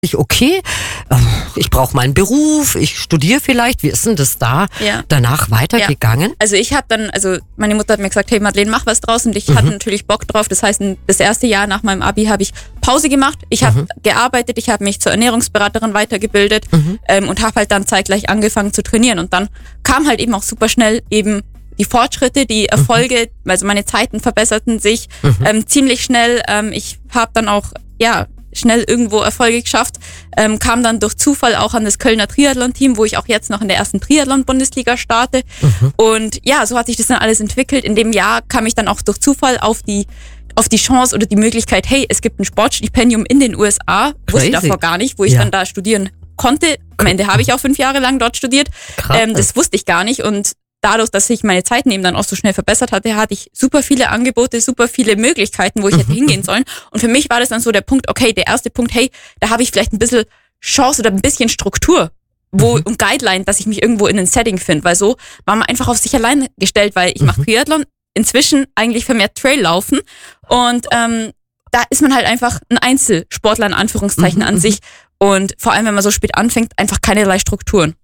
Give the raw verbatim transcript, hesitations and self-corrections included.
ich, okay, ich brauche meinen Beruf, ich studiere vielleicht. Wie ist denn das da ja. danach weitergegangen? Ja. Also ich habe dann, also meine Mutter hat mir gesagt, hey Madeleine, mach was draus, und ich Mhm. hatte natürlich Bock drauf. Das heißt, das erste Jahr nach meinem Abi habe ich Pause gemacht. Ich habe Mhm. gearbeitet, ich habe mich zur Ernährungsberaterin weitergebildet Mhm. ähm, und habe halt dann zeitgleich angefangen zu trainieren. Und dann kam halt eben auch super schnell eben die Fortschritte, die Erfolge, mhm. also meine Zeiten verbesserten sich Mhm. ähm, ziemlich schnell. Ähm, ich habe dann auch, ja, schnell irgendwo Erfolge geschafft, ähm, kam dann durch Zufall auch an das Kölner Triathlon-Team, wo ich auch jetzt noch in der ersten Triathlon-Bundesliga starte. Mhm. Und ja, so hat sich das dann alles entwickelt. In dem Jahr kam ich dann auch durch Zufall auf die auf die Chance oder die Möglichkeit, hey, es gibt ein Sportstipendium in den U S A, wusste ich davor gar nicht, wo ich ja. dann da studieren konnte. Am Ende habe ich auch fünf Jahre lang dort studiert. Ähm, das wusste ich gar nicht, und dadurch, dass sich meine Zeiten eben dann auch so schnell verbessert hatte, hatte ich super viele Angebote, super viele Möglichkeiten, wo ich hätte hingehen sollen. Und für mich war das dann so der Punkt, okay, der erste Punkt, hey, da habe ich vielleicht ein bisschen Chance oder ein bisschen Struktur, wo mhm. und Guideline, dass ich mich irgendwo in ein Setting finde, weil so war man einfach auf sich allein gestellt, weil ich mhm. mache Triathlon, inzwischen eigentlich vermehrt Traillaufen, und ähm, da ist man halt einfach ein Einzelsportler in Anführungszeichen mhm. an sich, und vor allem, wenn man so spät anfängt, einfach keinerlei Strukturen.